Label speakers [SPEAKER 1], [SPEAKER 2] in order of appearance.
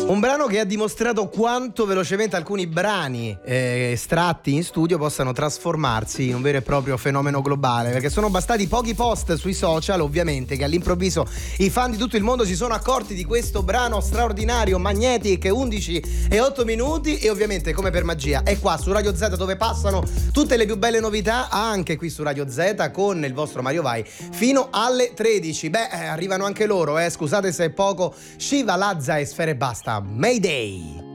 [SPEAKER 1] Un brano che ha dimostrato quanto velocemente alcuni brani estratti in studio possano trasformarsi in un vero e proprio fenomeno globale, perché sono bastati pochi post sui social, ovviamente, che all'improvviso i fan di tutto il mondo si sono accorti di questo brano straordinario, Magnetic, 11 e 8 minuti, e ovviamente come per magia è qua su Radio Z dove passano tutte le più belle novità, anche qui su Radio Z con il vostro Mario Vai fino alle 13. Arrivano anche loro, scusate se è poco. Shiva, Lazza e Sfere Basta. Mayday.